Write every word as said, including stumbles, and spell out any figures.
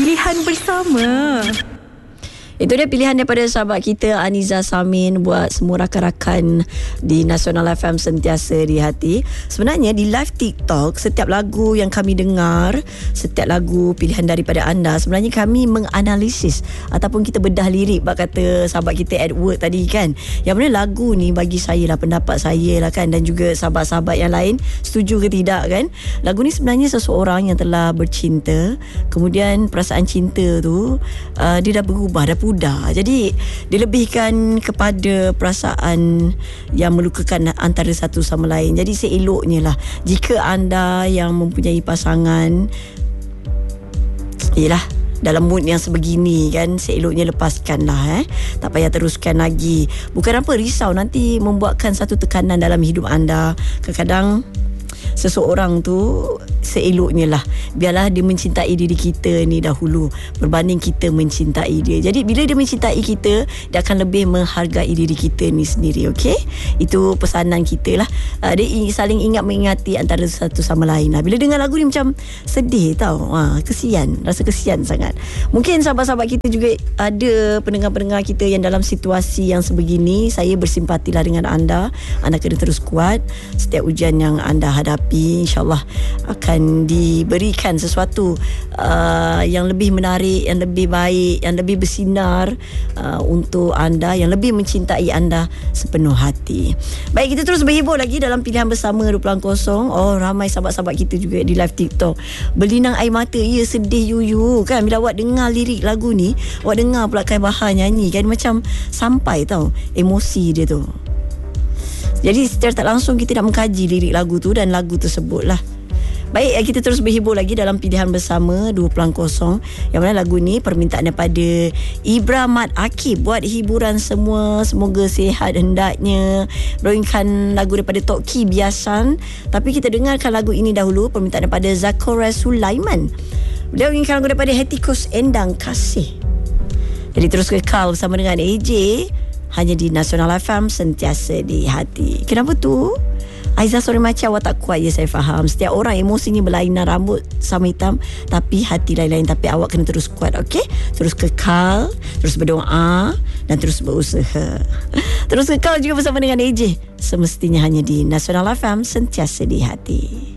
Pilihan bersama. Itu dia pilihan daripada sahabat kita Aniza Samin buat semua rakan-rakan di Nasional F M sentiasa di hati. Sebenarnya di live TikTok, setiap lagu yang kami dengar, setiap lagu pilihan daripada anda, sebenarnya kami menganalisis ataupun kita bedah lirik. Bak kata sahabat kita Edward tadi kan, yang mana lagu ni bagi saya lah, pendapat saya lah kan, dan juga sahabat-sahabat yang lain setuju ke tidak kan, lagu ni sebenarnya seseorang yang telah bercinta, kemudian perasaan cinta tu uh, dia dah berubah, dah pudar. Jadi dilebihkan kepada perasaan yang melukakan antara satu sama lain. Jadi seeloknya lah jika anda yang mempunyai pasangan, yelah, dalam mood yang sebegini kan, seeloknya lepaskan lah eh. Tak payah teruskan lagi. Bukan apa, risau nanti membuatkan satu tekanan dalam hidup anda. Kadang-kadang seseorang tu seeloknya lah biarlah dia mencintai diri kita ni dahulu berbanding kita mencintai dia. Jadi bila dia mencintai kita, dia akan lebih menghargai diri kita ni sendiri. Okey, itu pesanan kita lah. uh, Dia saling ingat mengingati antara satu sama lain lah. Bila dengar lagu ni macam sedih tau, ha, kesian, rasa kesian sangat. Mungkin sahabat-sahabat kita juga ada pendengar-pendengar kita yang dalam situasi yang sebegini. Saya bersimpatilah dengan anda. Anda kena terus kuat. Setiap ujian yang anda hadapi, InsyaAllah akan diberikan sesuatu uh, yang lebih menarik, yang lebih baik, yang lebih bersinar uh, untuk anda, yang lebih mencintai anda sepenuh hati. Baik, kita terus berhibur lagi dalam pilihan bersama dua puluh kosong. Oh, ramai sahabat-sahabat kita juga di live TikTok berlinang air mata. Ya, sedih yuyu kan bila awak dengar lirik lagu ni, awak dengar pula Kai Bahar nyanyi kan, macam sampai tau emosi dia tu. Jadi secara tak langsung kita nak mengkaji lirik lagu tu dan lagu tersebut lah. Baik, kita terus berhibur lagi dalam pilihan bersama dua puluh kosong. Yang mana lagu ni permintaan daripada Ibra Mat Akib buat hiburan semua. Semoga sihat hendaknya. Bawakan lagu daripada Toki Biasan. Tapi kita dengarkan lagu ini dahulu, permintaan daripada Zakora Sulaiman. Beliau inginkan lagu daripada Hetikus Endang Kasih. Jadi terus kekal bersama dengan A J hanya di Nasional F M sentiasa di hati. Kenapa tu? Aizah sore macam awak tak kuat. Ya, saya faham. Setiap orang emosinya berlainan, rambut sama hitam, tapi hati lain-lain. Tapi awak kena terus kuat, okey? Terus kekal, terus berdoa dan terus berusaha. Terus kekal juga bersama dengan A J. Semestinya hanya di Nasional F M sentiasa di hati.